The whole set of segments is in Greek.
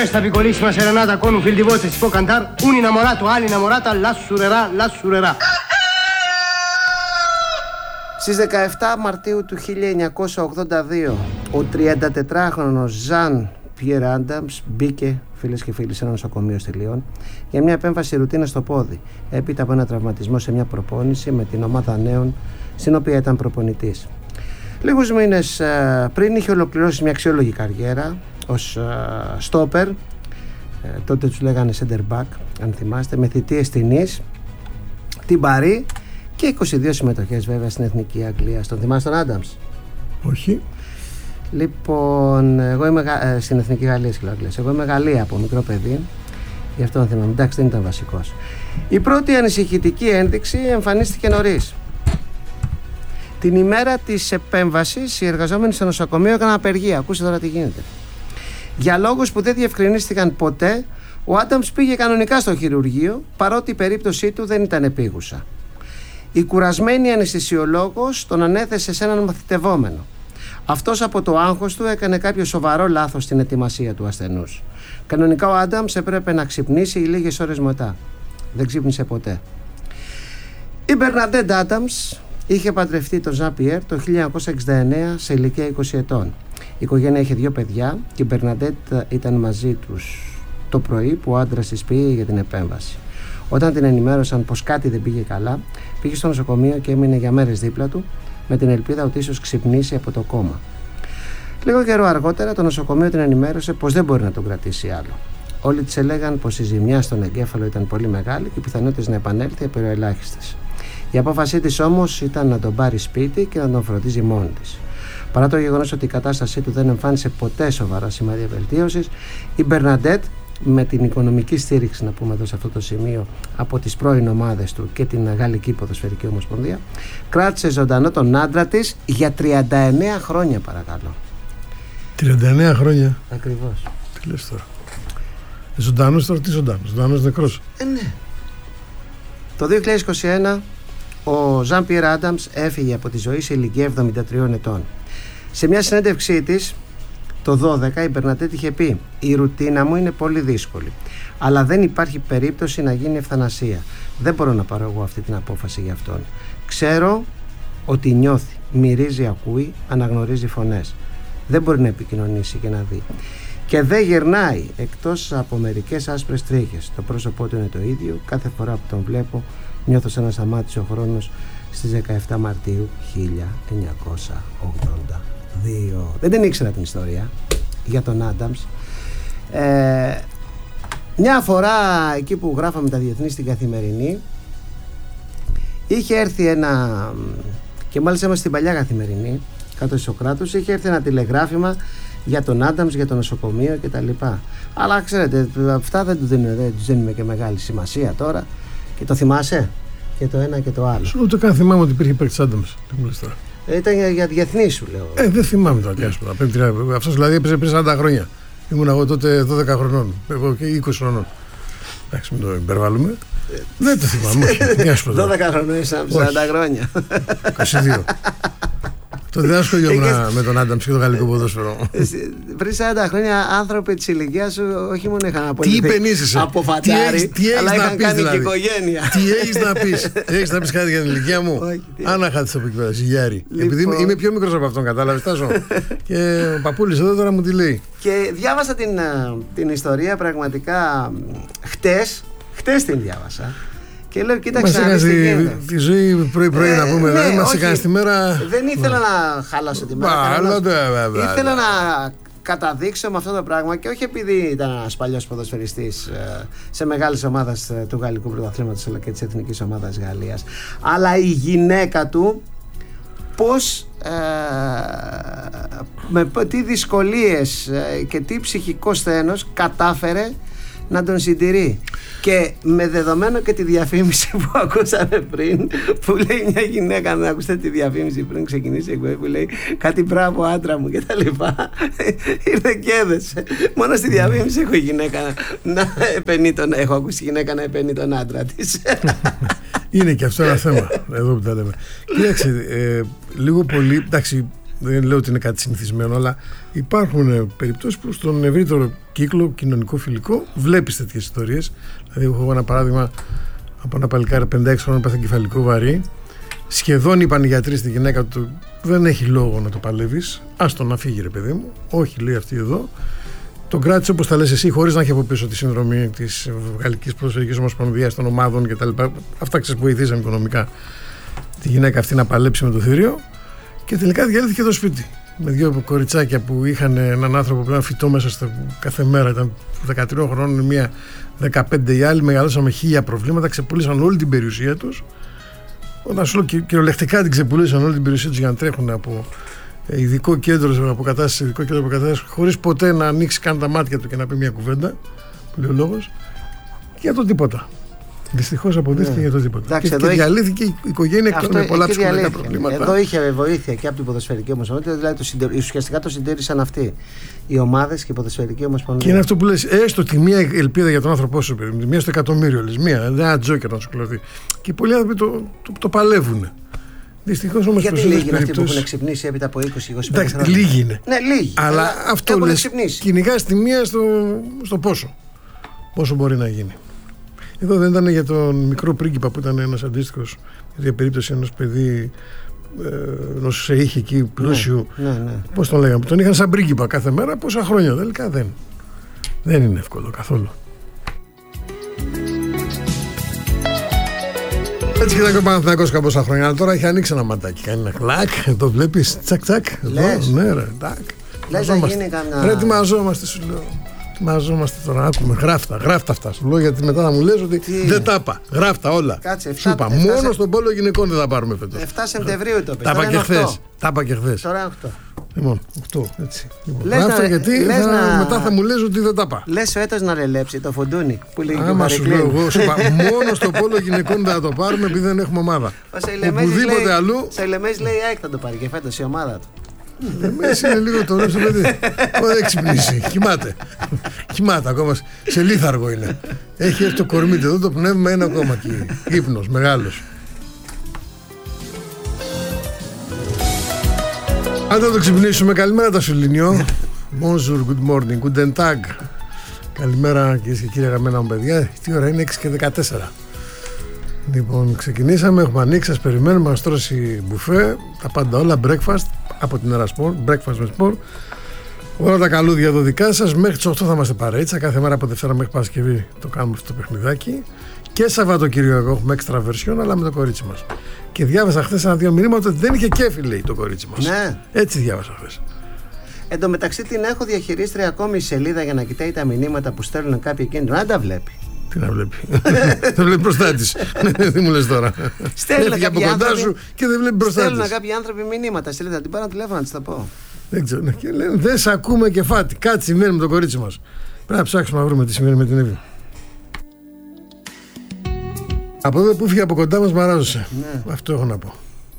questa piccolissima serenata con un fil di voce si può cantare, un innamorato all'innamorata la surerà. Στις 17 Μαρτίου του 1982 ο 34χρονος Ζαν Πιέρ Άνταμς μπήκε, φίλες και φίλοι, σε ένα νοσοκομείο στη Λιόν για μια επέμβαση ρουτίνα στο πόδι, έπειτα από ένα τραυματισμό σε μια προπόνηση με την ομάδα νέων στην οποία ήταν προπονητής. Λίγους μήνες πριν είχε ολοκληρώσει μια αξιόλογη καριέρα ως στόπερ, τότε τους λέγανε center back αν θυμάστε, με θητείες στην Νις, την Παρί και 22 συμμετοχές βέβαια στην Εθνική Αγγλία. Τον θυμάσαι τον Άνταμς? Όχι. Λοιπόν, εγώ είμαι στην Εθνική Γαλλία Αγγλίας. Εγώ είμαι Γαλλία από μικρό παιδί, γι' αυτό τον θυμάμαι. Εντάξει, δεν ήταν βασικός. Η πρώτη ανησυχητική ένδειξη εμφανίστηκε νωρίς. Την ημέρα της επέμβασης οι εργαζόμενοι στο νοσοκομείο έκαναν απεργία. Ακούστε τώρα τι γίνεται. Για λόγους που δεν διευκρινίστηκαν ποτέ, ο Άνταμς πήγε κανονικά στο χειρουργείο, παρότι η περίπτωσή του δεν ήταν επίγουσα. Η κουρασμένη αναισθησιολόγος τον ανέθεσε σε έναν μαθητευόμενο. Αυτός από το άγχος του έκανε κάποιο σοβαρό λάθος στην ετοιμασία του ασθενούς. Κανονικά ο Άνταμς έπρεπε να ξυπνήσει λίγες ώρες μετά. Δεν ξύπνησε ποτέ. Η Μπερναντέτ Άνταμς είχε παντρευτεί τον Ζαν Πιέρ το 1969 σε ηλικία 20 ετών. Η οικογένεια είχε 2 παιδιά και η Μπερναντέτ ήταν μαζί τους το πρωί που ο άντρας της πήγε για την επέμβαση. Όταν την ενημέρωσαν πως κάτι δεν πήγε καλά, πήγε στο νοσοκομείο και έμεινε για μέρες δίπλα του, με την ελπίδα ότι ίσως ξυπνήσει από το κόμμα. Λίγο καιρό αργότερα το νοσοκομείο την ενημέρωσε πως δεν μπορεί να τον κρατήσει άλλο. Όλοι της έλεγαν πως η ζημιά στον εγκέφαλο ήταν πολύ μεγάλη και οι πιθανότητες να επανέλθει απειροελάχιστες. Η απόφασή της όμως ήταν να τον πάρει σπίτι και να τον φροντίζει μόνη της. Παρά το γεγονός ότι η κατάστασή του δεν εμφάνισε ποτέ σοβαρά σημάδια βελτίωσης, η Μπερναντέτ, με την οικονομική στήριξη, να πούμε εδώ σε αυτό το σημείο, από τις πρώην ομάδες του και την Γαλλική Ποδοσφαιρική Ομοσπονδία, κράτησε ζωντανό τον άντρα της για 39 χρόνια, παρακαλώ. 39 χρόνια. Ακριβώς. Τι λες τώρα? Ζωντανός τώρα, τι ζωντανός? Ζωντανός νεκρός. Ναι. Το 2021 ο Ζαν Πιέρ Άνταμς έφυγε από τη ζωή σε ηλικία 73 ετών. Σε μια συνέντευξή της το 12 η Μπερναντέτ είχε πει: «Η ρουτίνα μου είναι πολύ δύσκολη, αλλά δεν υπάρχει περίπτωση να γίνει ευθανασία. Δεν μπορώ να πάρω εγώ αυτή την απόφαση για αυτόν. Ξέρω ότι νιώθει, μυρίζει, ακούει, αναγνωρίζει φωνές. Δεν μπορεί να επικοινωνήσει και να δει. Και δεν γερνάει εκτός από μερικές άσπρες τρίχες. Το πρόσωπό του είναι το ίδιο. Κάθε φορά που τον βλέπω νιώθω σαν να σταμάτησε ο χρόνος στις 17 Μαρτίου 1982. Δεν την ήξερα την ιστορία για τον Άνταμς. Μια φορά εκεί που γράφαμε τα διεθνή στην Καθημερινή, είχε έρθει ένα, και μάλιστα είμαστε στην παλιά Καθημερινή κάτω στη Σοκράτους, είχε έρθει ένα τηλεγράφημα για τον Άνταμς, για το νοσοκομείο κτλ. Αλλά ξέρετε, αυτά δεν τους δίνουμε και μεγάλη σημασία τώρα. Και το θυμάσαι και το ένα και το άλλο. Ούτε καν θυμάμαι ότι υπήρχε παίκτης Άνταμς. Ήταν για διεθνή, σου λέω. Δεν θυμάμαι τώρα τι ας πούμε. Αυτός δηλαδή έπαιζε πριν 40 χρόνια. Ήμουν εγώ τότε 12 χρονών. Εγώ και 20 χρονών. Εντάξει, μην το υπερβάλλουμε. Δεν το θυμάμαι. 12 χρονών ήσαν 40 χρόνια. 22. Το διδάσκω με τον Άνταμς και το γαλλικό ποδόσφαιρο. Πριν 40 χρόνια άνθρωποι της ηλικίας σου όχι μόνο είχαν απολυθεί από φατσάρι, αλλά είχαν κάνει και οικογένεια. Τι έχεις να πεις? Έχεις να πεις κάτι για την ηλικία μου? Αν αχάτης από εκεί πέρα, Ζυγιάρη. Επειδή είμαι πιο μικρός από αυτόν, κατάλαβες, Τάσο. Και ο παππούλης εδώ τώρα μου τη λέει. Και διάβασα την ιστορία πραγματικά χτες την διάβασα. Και λέω, κοίταξε να δεις τι γίνεται. Τη ζωή πρωί-πρωί να πούμε, δεν μας έκανε τη μέρα. Δεν ήθελα να χαλάσω τη μέρα. Ήθελα να καταδείξω με αυτό το πράγμα, και όχι επειδή ήταν ένας παλιός ποδοσφαιριστής σε μεγάλες ομάδες του Γαλλικού Πρωταθλήματος αλλά και της Εθνικής Ομάδας Γαλλίας, αλλά η γυναίκα του πώς, με τι δυσκολίες και τι ψυχικό σθένος κατάφερε να τον συντηρεί. Και με δεδομένο και τη διαφήμιση που ακούσαμε πριν, που λέει μια γυναίκα, να ακούσετε τη διαφήμιση πριν ξεκινήσει η εκπομπή, που λέει κάτι μπράβο άντρα μου και τα λοιπά, ήρθε και έδεσε. Μόνο στη διαφήμιση έχω γυναίκα να επενεί έχω ακούσει γυναίκα να επενεί τον άντρα της. Είναι και αυτό ένα θέμα εδώ που τα λέμε. Κοίταξε, λίγο πολύ, εντάξει, δεν λέω ότι είναι κάτι συνηθισμένο, αλλά υπάρχουν περιπτώσεις που στον ευρύτερο κύκλο κοινωνικό-φιλικό βλέπεις τέτοιες ιστορίες. Δηλαδή, έχω ένα παράδειγμα από ένα παλικάρι 56 χρόνων, πάθει εγκεφαλικό βαρύ. Σχεδόν είπαν οι γιατροί στη γυναίκα του: δεν έχει λόγο να το παλεύεις. Άστο να φύγει, ρε παιδί μου. Όχι, λέει αυτή εδώ. Τον κράτησε, όπως τα λες εσύ, χωρίς να έχει από πίσω τη συνδρομή της Γαλλικής Ποδοσφαιρικής Ομοσπονδίας, των ομάδων κτλ. Αυτά ξέρεις που βοηθήσαν οικονομικά τη γυναίκα αυτή να παλέψει με το θηρίο. Και τελικά διαλύθηκε το σπίτι. Με δύο κοριτσάκια που είχαν έναν άνθρωπο που ήταν φυτό μέσα κάθε μέρα. Ήταν 13 χρόνων, μία 15, οι άλλοι μεγαλώσαν με 1000 προβλήματα, ξεπούλησαν όλη την περιουσία τους. Όταν σου λέω κυριολεκτικά την ξεπούλησαν όλη την περιουσία τους για να τρέχουν από ειδικό κέντρο αποκατάσταση σε ειδικό κέντρο αποκατάσταση, χωρίς ποτέ να ανοίξει καν τα μάτια του και να πει μια κουβέντα, που λέει ο λόγος, για το τίποτα. Δυστυχώς αποδείχθηκε για το τίποτα. Εντάξει, και διαλύθηκε η οικογένεια εκτός με πολλά ψυχολογικά προβλήματα. Εδώ είχε βοήθεια και από την Ποδοσφαιρική Ομοσπονδία, δηλαδή ουσιαστικά το συντήρησαν αυτοί οι ομάδες και η Ποδοσφαιρική Ομοσπονδία. Και είναι αυτό που λες, έστω τη μία ελπίδα για τον άνθρωπό σου, παιδί, μία στο εκατομμύριο, λες, μία, ένα τζόκερ να σου κλωθεί. Και πολλοί άνθρωποι το παλεύουν. Δυστυχώς όμως γιατί λίγοι είναι αυτοί που έχουν ξυπνήσει έπειτα από 20-25 χρόνια. Εντάξει, λίγοι είναι. Ναι, λίγοι. Αλλά αυτό λες, κυνηγάς τη μία στο πόσο μπορεί να γίνει. Εδώ δεν ήταν για τον μικρό πρίγκιπα που ήταν ένας αντίστοιχος, για περίπτωση ενός παιδί, ενός σε είχε εκεί πλούσιου. Ναι. Πώς τον λέγαμε, τον είχαν σαν πρίγκιπα κάθε μέρα, πόσα χρόνια. Τελικά δεν είναι εύκολο καθόλου. Έτσι και ο Παναθηναϊκός καμπόσα χρόνια, αλλά τώρα έχει ανοίξει ένα ματάκι. Κάνει ένα κλακ, το βλέπεις, τσακ. Λες. Ναι, ρε, τάκ. Λες να γίνει καμιά. Ρε, ετοιμαζόμαστε, σου λέω. Ετοιμαζόμαστε τώρα, άκουμε, γράφτα αυτά. Σου λέω γιατί μετά θα μου λες ότι δεν τα είπα. Γράφτα όλα. Κάτσε, σου είπα, μόνο στον πόλο γυναικών δεν θα πάρουμε φέτος. 7 Σεπτεμβρίου το πες. Τα είπα και χθες. Τώρα 8. Λοιπόν, 8, έτσι. Γράφτα γιατί μετά θα μου λες ότι δεν τα είπα. Λες ο έτος να ρελέψει το φουντούνι που λέγει. Άμα σου λέω εγώ, σου είπα, μόνο στο πόλο γυναικών δεν θα το πάρουμε επειδή δεν έχουμε ομάδα. Οπουδήποτε αλλού. Σε Λεμέζ λέει ΑΕΚ θα το πάρει και φέτος η ομάδα του. Λεμέζ είναι λίγο το ρεύσο παιδί. Δεν ξυπνήσει, κοιμάται ακόμα, σε λίθαργο είναι. Έχει έρθει το κορμί του, εδώ το πνεύμα είναι ακόμα εκεί, ύπνος, μεγάλος. Αν δεν το ξυπνήσουμε, καλημέρα τα Σουλίνιο. Bonjour, good morning, guten Tag. Καλημέρα κυρίες και κύριοι αγαπημένα μου παιδιά. Τι ώρα είναι, 6 και 14. Λοιπόν, ξεκινήσαμε, έχουμε ανοίξει, σας περιμένουμε, μας τρώσει μπουφέ, τα πάντα όλα, breakfast από την Ερασπορ, breakfast με sport. Όλα τα καλούδια εδώ δικά σας, μέχρι τις 8 θα είμαστε παρέτσα, κάθε μέρα από Δευτέρα μέχρι Παρασκευή το κάνουμε αυτό το παιχνιδάκι. Και Σαββατοκύριακο έχουμε extra version, αλλά με το κορίτσι μας. Και διάβασα χθες ένα-δύο μηνύματα ότι δεν είχε κέφι, λέει, το κορίτσι μας. Ναι. Έτσι διάβασα χθες. Εν τω μεταξύ την έχω διαχειρίστρια ακόμη σελίδα για να κοιτάει τα μηνύματα που στέλνουν κάποιοι εκείνοι. Να τα βλέπει. Τι να βλέπει. Δεν βλέπει μπροστά τη. Τι μου λες τώρα. Στέλνουν από κοντά σου και δεν βλέπει μπροστά τη. Στέλνουν κάποιοι άνθρωποι μηνύματα σελίδα. Την πάρω τηλέφωνο να τη τα πω. Δεν ξέρω. Και λένε δεν σε ακούμε και φάτη. Κάτι συμβαίνει με το κορίτσι μας. Πρέπει να ψάξουμε να βρούμε τι συμβαίνει με την Εύη. Από εδώ που φύγει από κοντά μας μαράζωσε. Ναι. Αυτό έχω να πω.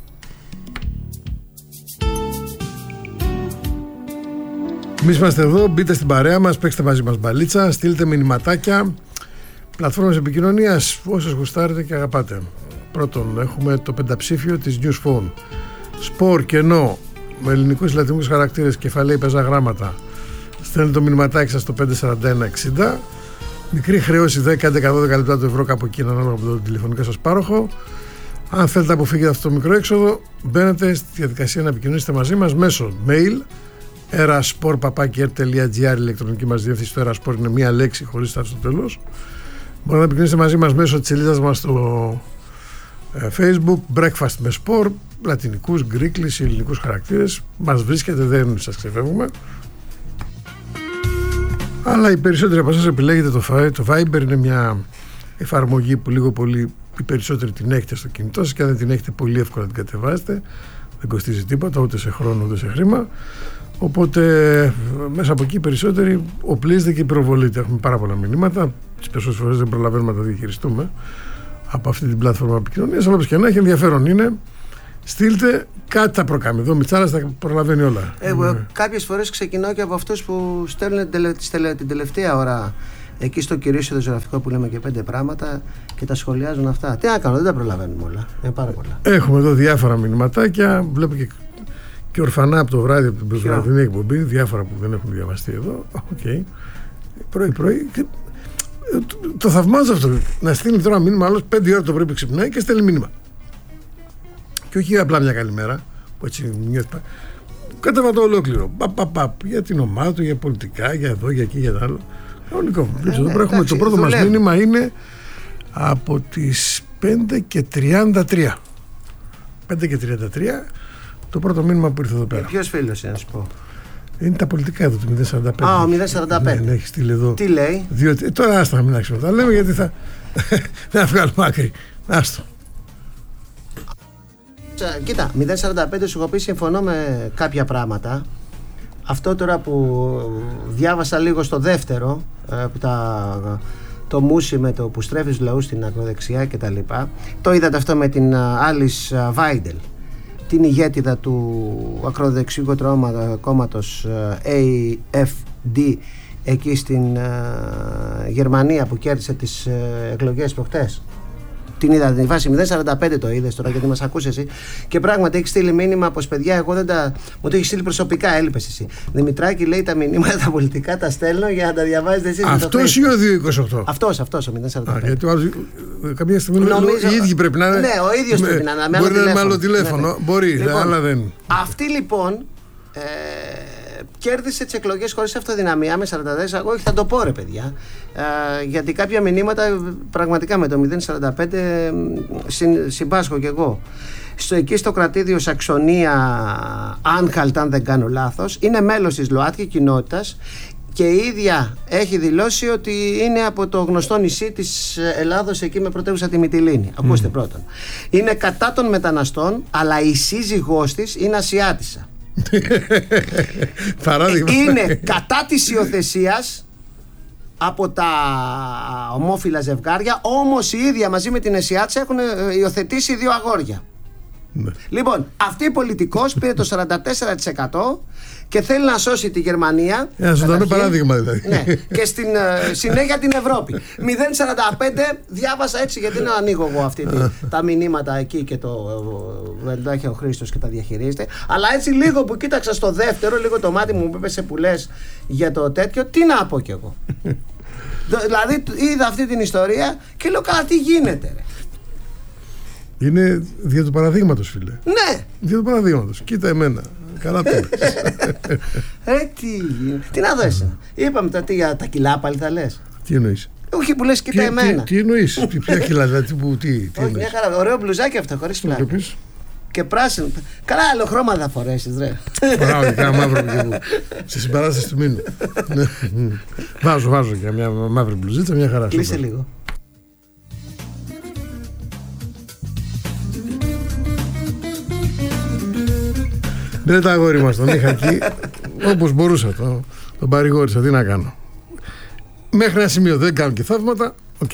Εμείς είμαστε εδώ, μπείτε στην παρέα μας, παίξτε μαζί μας μπαλίτσα, στείλτε μηνυματάκια, πλατφόρμες επικοινωνίας, όσες γουστάρετε και αγαπάτε. Πρώτον, έχουμε το πενταψήφιο της News Phone. Σπορ κενό, με ελληνικούς λατινικούς χαρακτήρες, κεφαλαίοι πεζά γράμματα. Στέλνετε το μηνυματάκι σας στο 54160. Μικρή χρέωση 10-11-12 λεπτά του ευρώ κάπου εκεί, ανάλογα από το τηλεφωνικό σας πάροχο. Αν θέλετε να αποφύγετε αυτό το μικρό έξοδο, μπαίνετε στη διαδικασία να επικοινωνήσετε μαζί μας μέσω mail eraspor@r.gr, ηλεκτρονική μας διεύθυνση. Στο Eraspor είναι μία λέξη χωρίς τάφη στο τέλος. Μπορείτε να επικοινωνήσετε μαζί μας μέσω της σελίδας μας στο Facebook, Breakfast με Sport, λατινικούς, γκρίκλεις, ελληνικούς χαρακτήρες. Μας βρίσκετε, δεν σας ξεφεύγουμε. Αλλά οι περισσότεροι από εσάς επιλέγετε το Viber, είναι μια εφαρμογή που λίγο πολύ οι περισσότεροι την έχετε στο κινητό σας και αν δεν την έχετε πολύ εύκολα την κατεβάζετε. Δεν κοστίζει τίποτα, ούτε σε χρόνο ούτε σε χρήμα. Οπότε μέσα από εκεί οι περισσότεροι οπλίζετε και προβολείτε. Έχουμε πάρα πολλά μηνύματα. Τις περισσότερες φορές δεν προλαβαίνουμε να τα διαχειριστούμε από αυτή την πλατφόρμα επικοινωνίας. Αλλά όπως και να έχει, ενδιαφέρον είναι. Στείλτε, κάτι θα προκάμει. Εδώ ο Μιτσάρας τα προλαβαίνει όλα. Κάποιες φορές ξεκινάω και από αυτούς που στέλνουν την τελευταία ώρα εκεί στο κυρίσιο το ζωγραφικό που λέμε και 5 πράγματα και τα σχολιάζουν αυτά. Τι να κάνω, δεν τα προλαβαίνουμε όλα. Είναι πάρα πολλά. Έχουμε εδώ διάφορα μηνυματάκια. Βλέπω Και ορφανά από το βράδυ από την πρωινή εκπομπή, διάφορα που δεν έχουν διαβαστεί εδώ. Okay. Πρωί-πρωί. Το θαυμάζω αυτό. Να στείλει τώρα ένα μήνυμα, άλλος 5 ώρα το πρωί που ξυπνάει και στέλνει μήνυμα. Και όχι απλά μια καλημέρα, που έτσι νιώθει. Κατέβα το ολόκληρο. Για την ομάδα του, για πολιτικά, για εδώ, για εκεί, για τα άλλο. Κανονικό. Το πρώτο μας μήνυμα είναι από τις 5:33. 5:33 το πρώτο μήνυμα που ήρθε εδώ πέρα. Ποιος φίλος είναι, να σου πω? Είναι τα πολιτικά εδώ, το 045. Α, ο 045. Ναι, έχει στείλει εδώ. Τι λέει? Διότι, τώρα άστα να μην άξουμε. Τα λέμε γιατί θα βγάλουμε άκρη. Άστο. Κοίτα, 045 σου έχω πει, συμφωνώ με κάποια πράγματα. Αυτό τώρα που διάβασα λίγο στο δεύτερο, το μούσι με το που στρέφει τους λαούς στην ακροδεξιά και τα λοιπά, το είδατε αυτό με την Alice Weidel, την ηγέτιδα του ακροδεξιού κόμματος AfD εκεί στην Γερμανία, που κέρδισε τις εκλογές προχτές. Την είδα την φάση 045, το είδες τώρα γιατί μας ακούς εσύ. Και πράγματι έχει στείλει μήνυμα πως παιδιά, εγώ δεν τα. Μου το έχει στείλει προσωπικά, έλειπες εσύ. Δημητράκη, λέει, τα μηνύματα τα πολιτικά τα στέλνω για να τα διαβάζετε εσείς. Αυτός ή ο 228? Αυτός ο 045. Γιατί κάποια στιγμή οι ίδιοι πρέπει να είναι. Ναι, ο ίδιος πρέπει να είναι. Μπορεί να είναι με άλλο τηλέφωνο. Ναι. Μπορεί, λοιπόν, αλλά δεν. Αυτή λοιπόν κέρδισε τις εκλογές χωρίς αυτοδυναμία με 44. Εγώ θα το πω, ρε παιδιά, γιατί κάποια μηνύματα πραγματικά με το 045 συμπάσχω κι εγώ. Εκεί στο κρατήδιο Σαξονία Άνχαλτ, αν δεν κάνω λάθος, είναι μέλος της ΛΟΑΤΚΙ κοινότητας και η ίδια έχει δηλώσει ότι είναι από το γνωστό νησί της Ελλάδος, εκεί με πρωτεύουσα τη Μυτιλήνη. Ακούστε πρώτον. Είναι κατά των μεταναστών, αλλά η σύζυγός της είναι Ασιάτισσα. Είναι κατά της υιοθεσίας από τα ομόφυλα ζευγάρια, όμως η ίδια μαζί με την Ασιάτισσα έχουν υιοθετήσει 2 αγόρια. Ναι. Λοιπόν, αυτή η πολιτικός πήρε το 44% και θέλει να σώσει τη Γερμανία. Ένα ζωντανό παράδειγμα δηλαδή. Ναι, και στην συνέχεια την Ευρώπη. 0,45 διάβασα έτσι, γιατί να ανοίγω εγώ τα μηνύματα εκεί και το βελτάχει ο Χρήστος και τα διαχειρίζεται. Αλλά έτσι λίγο που κοίταξα στο δεύτερο, λίγο το μάτι μου έπεσε που λες για το τέτοιο, τι να πω κι εγώ. Δηλαδή είδα αυτή την ιστορία και λέω, καλά, τι γίνεται, ρε. Είναι δια του παραδείγματος, φίλε. Ναι. Δια του παραδείγματος. Κοίτα εμένα. Καλά το είπες. Τι να δω εσύ. Είπαμε τώρα για τα κιλά πάλι θα λες. Τι εννοείς? Όχι που λες κοίτα εμένα. Τι εννοείς? Ποια κιλά, δηλαδή τι όχι, μια χαρά. Ωραίο μπλουζάκι αυτό, χωρίς πλάκα. Και πράσινο. Καλά, άλλο χρώμα θα φορέσεις, ρε. Φοράω και ένα μαύρο και σε συμπαράσταση του μήνου. Βάζω και μια μαύρη μπλουζίτσα, μια χαρά. Κλείσε λίγο. Δεν τα αγόρι μας, τον είχα εκεί όπως μπορούσα, τον παρηγόρησα, τι να κάνω. Μέχρι ένα σημείο δεν κάνω και θαύματα. Οκ.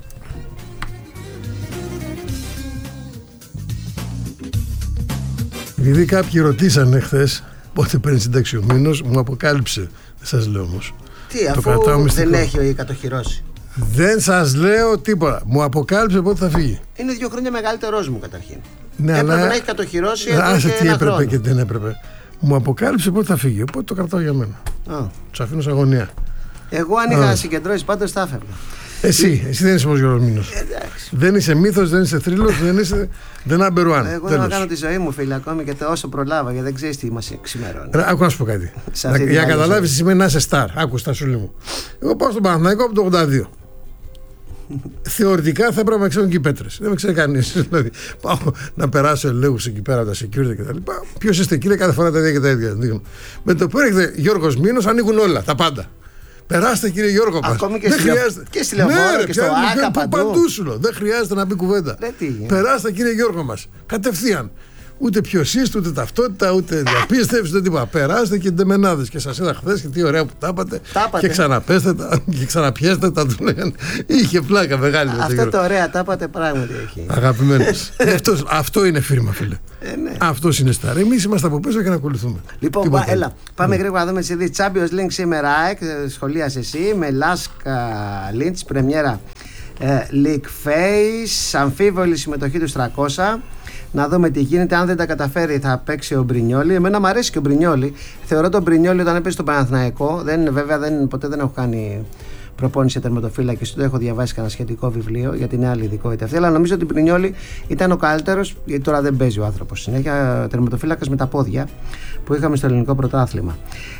Επειδή κάποιοι ρωτήσανε χθες πότε παίρνει σύνταξη ο μήνος, μου αποκάλυψε, δεν σας λέω όμως. Τι, αφού δεν έχει κατοχυρώσει? Δεν σας λέω τίποτα. Μου αποκάλυψε πότε θα φύγει. Είναι 2 χρόνια μεγαλύτερός μου καταρχήν. Ναι, έπρεπε να έχει κατοχυρώσει εδώ και τι ένα έπρεπε χρόνο. Και δεν έπρεπε. Μου αποκάλυψε πότε θα φύγει. Οπότε το κρατάω για μένα. Τους αφήνω σε αγωνία. Εγώ αν είχα συγκεντρώσει πάντως θα έφευγα. Εσύ δεν είσαι όμως Γιώργος Μήνος. Δεν είσαι μύθος, δεν είσαι θρύλος, δεν number one. Εγώ δεν θα κάνω τη ζωή μου, φίλε, ακόμη και όσο προλάβα, γιατί δεν ξέρεις τι μας ξημερώνει. Άκου να σου πω κάτι. Για να καταλάβεις τι σημαίνει να είσαι star. Άκου στα σούλη μου. Εγώ πάω στον Παναθηναϊκό από το 82. Θεωρητικά θα έπρεπε να ξέρουν και οι πέτρες. Δεν με ξέρει κανείς. Δηλαδή, πάω να περάσω ελέγχους εκεί πέρα από τα security κτλ. Ποιος είστε, κύριε, κάθε φορά τα ίδια και τα ίδια. Με το που έρχεται Γιώργος Μήνος ανοίγουν όλα, τα πάντα. Περάστε, κύριε Γιώργο μας. Ακόμη και στη Λεωφόρο και στο ΆΚΑ παντού σου λέω. Δεν χρειάζεται να πει κουβέντα. Περάστε, κύριε Γιώργο μας. Κατευθείαν. Ούτε ποιος είστε, ούτε ταυτότητα, ούτε διαπίστευση, ούτε τίποτα. Περάστε και ντεμενάδες. Και σας είδα χθες και τι ωραία που τα είπατε. Και ξαναπέστε τα και ξαναπιέστε τα. Του λέγανε. Είχε πλάκα μεγάλη. Αυτό το ωραία τα είπατε πράγματι έχει. Αγαπημένος. Αυτό είναι φίρμα, φίλε. Ναι. Αυτό είναι στάρ. Εμείς είμαστε από πίσω και να ακολουθούμε. Λοιπόν, έλα. Πάμε γρήγορα να δούμε τι ειδήσεις. Champions League σήμερα. Σχολίασε εσύ με Λάσκα Λίντς, πρεμιέρα League Face. Αμφίβολη συμμετοχή του 300. να δούμε τι γίνεται. Αν δεν τα καταφέρει, θα παίξει ο Μπρινιόλι. Εμένα μου αρέσει και ο Μπρινιόλι. Θεωρώ τον Μπρινιόλι όταν έπαιζε στο Παναθηναϊκό. Βέβαια, ποτέ δεν έχω κάνει προπόνηση τερματοφύλακης, το έχω διαβάσει κανένα σχετικό βιβλίο για την άλλη ειδικότητα αυτή. Αλλά νομίζω ότι ο Μπρινιόλι ήταν ο καλύτερος, γιατί τώρα δεν παίζει ο άνθρωπος συνέχεια, τερματοφύλακας με τα πόδια που είχαμε στο ελληνικό πρωτάθλημα.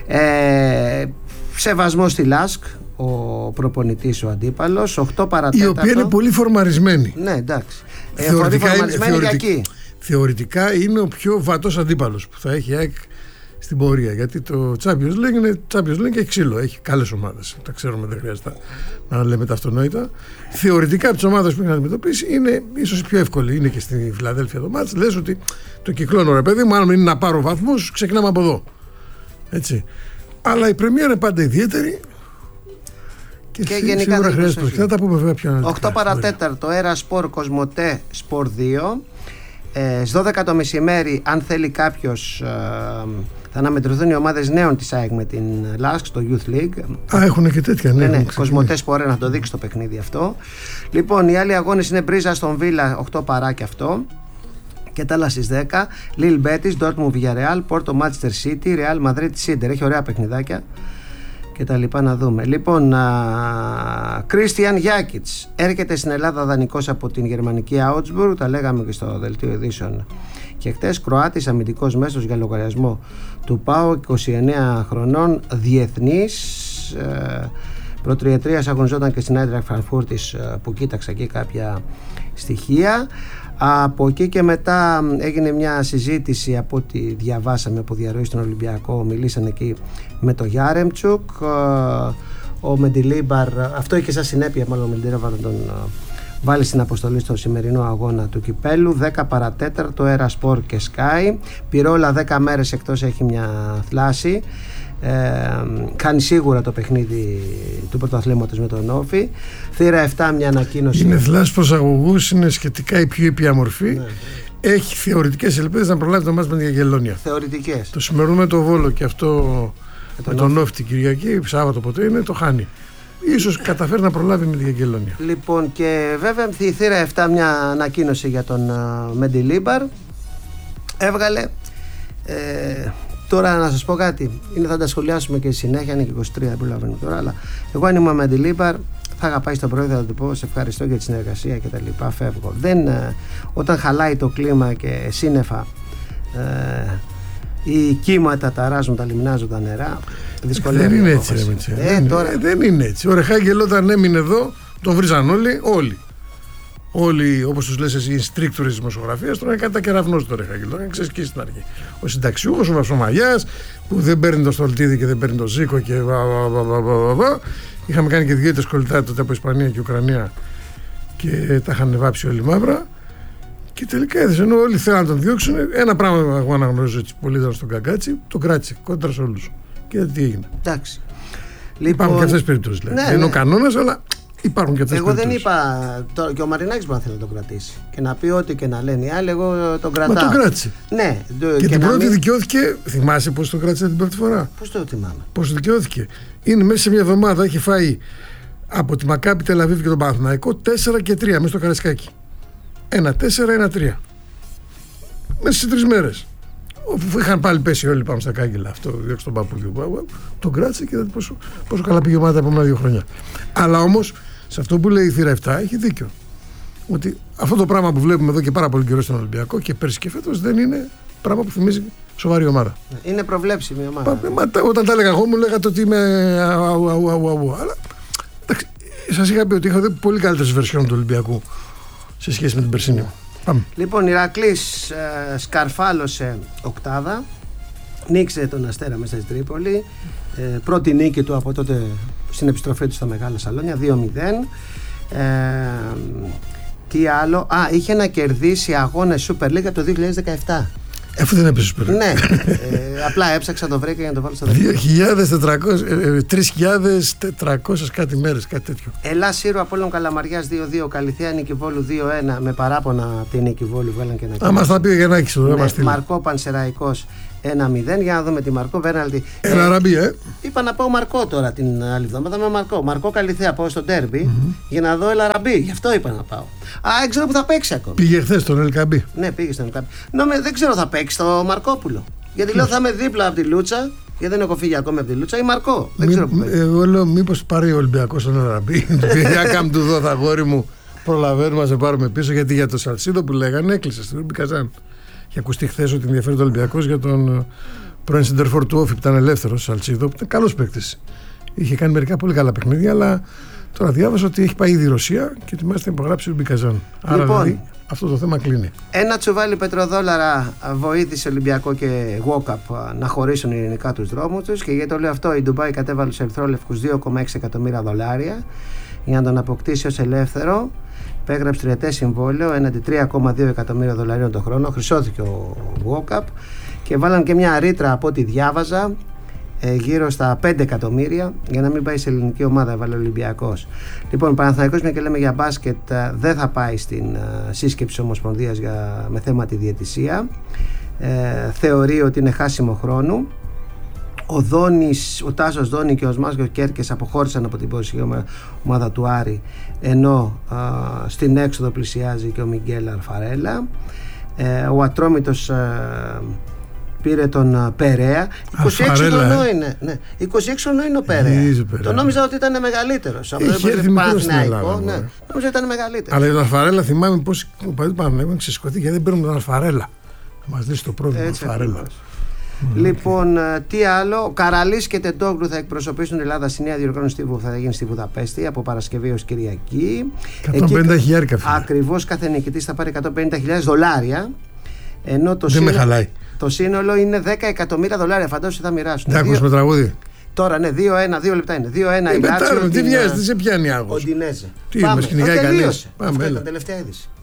Σεβασμό στη Λάσκ, ο προπονητής, ο αντίπαλος, 8 παρατέταρτο. Η οποία είναι πολύ φορμαρισμένη. Ναι, εντάξει. Θεωρητικά είναι ο πιο βατός αντίπαλος που θα έχει ΑΕΚ στην πορεία. Γιατί το Champions League είναι Champions League και έχει ξύλο. Έχει καλές ομάδες. Τα ξέρουμε, δεν χρειάζεται να λέμε τα αυτονόητα. Θεωρητικά από τις ομάδες που έχει να αντιμετωπίσει είναι ίσως η πιο εύκολη. Είναι και στη Φιλαδέλφια το μάτς. Λες ότι το κυκλώνω, ρε παιδί μου, αν είναι να πάρω βαθμούς, ξεκινάμε από εδώ. Έτσι. Αλλά η πρεμιέρα είναι πάντα ιδιαίτερη. Και γενικά δεν χρειάζεται. Θα τα πούμε βέβαια πιο αναλυτικά. 8 παρατέταρτο, Έρα Σπορ Κοσμοτέ Σπορ 2. Στις 12 το μεσημέρι, αν θέλει κάποιος, θα αναμετρηθούν οι ομάδες νέων της ΑΕΚ με την Λάσκ στο Youth League. Έχουν και τέτοια, ναι. Κοσμοτέ Σπορ, να το δείξει το παιχνίδι αυτό. Λοιπόν, οι άλλοι αγώνες είναι Μπρίζα στον Βίλα, 8 παρά και αυτό. Και τα άλλα στις 10. Λιλ Μπέτις, Ντόρτμουντ Villarreal, Πόρτο Manchester City, Real Madrid Inter. Έχει ωραία παιχνιδάκια και τα λοιπά να δούμε. Λοιπόν, Κρίστιαν Γιάκιτς έρχεται στην Ελλάδα δανεικός από την γερμανική Augsburg. Τα λέγαμε και στο δελτίο ειδήσεων και χτες. Κροάτης, αμυντικός μέσος για λογαριασμό του ΠΑΟ, 29 χρονών, διεθνής. Προτριετρίας αγωνιζόταν και στην Άιντραχτ Φραγκφούρτης, που κοίταξα εκεί κάποια στοιχεία. Από εκεί και μετά έγινε μια συζήτηση, από ό,τι διαβάσαμε από διαρροή στον Ολυμπιακό. Μιλήσαν εκεί με το Γιάρεμτσουκ. Ο Μεντιλίμπαρ, αυτό είχε σαν συνέπεια μάλλον ο Μεντιλίμπαρ να τον βάλει στην αποστολή στο σημερινό αγώνα του Κυπέλου. 10 παρατέταρτο, Έρα Σπορ και Sky. Πυρόλα 10 μέρες εκτός, έχει μια θλάση. Κάνει σίγουρα το παιχνίδι του πρωταθλήματος με τον Όφη. Θύρα 7, μια ανακοίνωση. Είναι θλάση προσαγωγούς, είναι σχετικά η πιο ήπια μορφή. Ναι. Έχει θεωρητικές ελπίδες να προλάβει το μάτς με την Αγγελόνια. Θεωρητικές. Το σημερινό με το Βόλο και αυτό με τον Όφη την Κυριακή, Σάββατο ποτέ είναι, το χάνει. Ίσως καταφέρει να προλάβει με την Αγγελόνια. Λοιπόν, και βέβαια η θύρα 7, μια ανακοίνωση για τον Μεντιλίμπαρ. Έβγαλε. Τώρα να σας πω κάτι, θα τα σχολιάσουμε και στη συνέχεια, είναι και 23, δεν προλαβαίνω τώρα, αλλά εγώ αν ήμουν με την Λίμπαρ θα είχα πάει στον πρόεδρο, θα του πω σε ευχαριστώ για τη συνεργασία και τα λοιπά, φεύγω. Όταν χαλάει το κλίμα και σύννεφα, οι κύματα ταράζουν, τα λιμνάζουν τα νερά, δυσκολεύει. Δεν είναι έτσι, δεν είναι έτσι. Ο Ρεχάγκελ όταν έμεινε εδώ, τον βρίζαν όλοι, όπως τους λες εσύ, οι στρίκτορες της δημοσιογραφίας, τώρα είναι κάτι τα κεραυνός το Ρεχάγκελ. Τώρα ξέρεις και στην αρχή. Ο συνταξιούχος, ο Βαψομαγιάς, που δεν παίρνει το Στολτίδη και δεν παίρνει το Ζήκο και είχαμε κάνει και δύο σκολιτά τότε από Ισπανία και Ουκρανία και τα είχαν βάψει όλοι μαύρα. Και τελικά έδωσε, ενώ όλοι θέλαν να τον διώξουν. Ένα πράγμα εγώ αναγνωρίζω έτσι πολύ ήταν στον Καγκάτσι, τον κράτησε κόντρα σε όλους. Και τι έγινε. Εντάξει. Υπάρχουν και αυτές τις περιπτώσεις. Δηλαδή. Ναι, είναι ο κανόνας, αλλά υπάρχουν και αυτές τις περιπτώσεις. Εγώ δεν είπα. Και ο Μαρινάκης μπορεί να θέλει να τον κρατήσει. Και να πει ό,τι και να λένε οι άλλοι, εγώ τον κρατάω. Μα τον κράτησε. Ναι. Και την πρώτη δικαιώθηκε. Θυμάσαι πώς τον κράτησε την πρώτη φορά. Πώς το θυμάμαι. Πώς δικαιώθηκε. Είναι μέσα σε μια εβδομάδα, έχει φάει από τη Μακάμπι Τελαβίβ και τον Παναθηναϊκό 4 και 3 μέσα στο Καραϊσκάκι. 1-4-1-3. Μέσα σε 3 μέρες. Όπου είχαν πάλι πέσει όλοι πάμε στα κάγκελα. Αυτό διώξει τον παππού. Τον κράτησε και είδατε πόσο καλά πήγε η ομάδα τα επόμενα 2 χρόνια. Αλλά όμως σε αυτό που λέει η θύρα 7 έχει δίκιο. Ότι αυτό το πράγμα που βλέπουμε εδώ και πάρα πολύ καιρό στον Ολυμπιακό και πέρσι και φέτος δεν είναι πράγμα που θυμίζει σοβαρή ομάδα. Είναι προβλέψιμη ομάδα. Όταν τα έλεγα εγώ μου λέγατε ότι είμαι αλλά σας είχα πει ότι είχα δει πολύ καλύτερες βερσιόν του Ολυμπιακού σε σχέση με την περσίνη. Πάμε. Λοιπόν, Ηρακλής σκαρφάλωσε οκτάδα, νίκησε τον Αστέρα μέσα στη Τρίπολη, πρώτη νίκη του από τότε στην επιστροφή του στα Μεγάλα Σαλόνια, 2-0. Τι άλλο, είχε να κερδίσει αγώνες Super League από το 2017. Αφού δεν έπαιζε Super League. Ναι, απλά έψαξα, το βρήκα για να το βάλω στο 3.400 κάτι μέρες, κάτι τέτοιο. Ελλάς Σύρου Απόλλων Καλαμαριάς 2-2, Καλυθέα Νίκη Βόλου 2-1, με παράπονα από την Νίκη Βόλου βγάλαν και ένα. Μας τα πει ο Γιαννάκης. Μαρκό Πανσεραϊκός 1-0. Για να δούμε τη Μαρκό. Πέναλτι. Ελαραμπή, Είπα να πάω Μαρκό τώρα την άλλη εβδομάδα με Μαρκό. Μαρκό Καλυθέα πάω στο ντέρμπι για να δω Ελαραμπή. Γι' αυτό είπα να πάω. Δεν ξέρω που θα παίξει ακόμα. Πήγε χθες στον Ελκαμπή. Ναι, πήγε στον Ελκαμπή. Δεν ξέρω θα παίξει το Μαρκόπουλο. Γιατί λέω θα είμαι δίπλα από τη Λούτσα. Γιατί δεν έχω φύγει ακόμη από τη Λούτσα ή Μαρκό. Δεν ξέρω που παίζει. Εγώ λέω μήπως πάρει ο Ολυμπιακός στον Ελαραμπή. Για κάμ του δω, αγόρι μου. Προλαβαίνουμε να σε πάρουμε πίσω, γιατί για το Σαλσίδο που λέγανε έκλεισε στην Ρούμπι Καζάν. Είχε ακουστεί χθες ότι ενδιαφέρει το Ολυμπιακός για τον πρώην σεντερφόρ του Όφη που ήταν ελεύθερος, Σαλσίδο, που ήταν καλός παίκτης. Είχε κάνει μερικά πολύ καλά παιχνίδια, αλλά τώρα διάβασα ότι έχει πάει ήδη η Ρωσία και ετοιμάζεται να υπογράψει Ρούμπι Καζάν. Άρα Λοιπόν, δηλαδή αυτό το θέμα κλείνει. Ένα τσουβάλι πετροδόλαρα βοήθησε Ολυμπιακό και Walkup να χωρίσουν ειρηνικά τους δρόμους τους. Και γιατί το λέω αυτό, η Ντουμπάι κατέβαλε στους ερυθρόλευκους $2,6 εκατομμύρια για να τον αποκτήσει ως ελεύθερο. Υπέγραψε τριετές συμβόλαιο έναντι $3,2 εκατομμύρια το χρόνο. Χρυσώθηκε ο Walkup και βάλαν και μια ρήτρα από ό,τι διάβαζα γύρω στα 5 εκατομμύρια για να μην πάει σε ελληνική ομάδα. Έβαλε ο Ολυμπιακός. Λοιπόν, Παναθηναϊκός, μια και λέμε για μπάσκετ, δεν θα πάει στην σύσκεψη Ομοσπονδίας με θέμα τη διαιτησία. Θεωρεί ότι είναι χάσιμο χρόνου. Ο Τάσος Δόνη και ο Σμάσιος Κέρκες αποχώρησαν από την ποδοσφαιρική ομάδα του Άρη, ενώ στην έξοδο πλησιάζει και ο Μιγγέλ Αλφαρέλα. Ο Ατρόμητος πήρε τον Περέα. 26 χρονών είναι. Ναι. 26 χρονών είναι ο Περέα. Το νόμιζα ότι ήταν μεγαλύτερος. Είχε έρθει μικρός στην Ελλάδα. Νόμιζα ότι ήταν μεγαλύτερος. Αλλά για τον Αλφαρέλα θυμάμαι πως ο παδί Παναθηναϊκού έχουν ξεσηκωθεί γιατί δεν παίρνουμε τον Αλφαρέλα. Θα μας λύσει το πρόβλημα του Αλφαρέλα. Λοιπόν, τι άλλο. Ο Καραλής και Τεντόγλου θα εκπροσωπήσουν την Ελλάδα στη νέα διοργάνωση που θα γίνει στη Βουδαπέστη από Παρασκευή ως Κυριακή. 150.000. Ακριβώς, κάθε νικητής θα πάρει $150,000. Ενώ δεν με χαλάει. Το σύνολο είναι $10 εκατομμύρια. Φαντάζομαι θα μοιράσουν. Δεν ακούσουμε τραγούδι. Τώρα ναι, 2 λεπτά είναι. 2-1 η Λάτσιο. Τι βιάζεται, σε πιάνει άγχος. Ο Ντινέζε. Τι μας κυνηγάει κανείς. Πάμε. Τελευταία είδηση.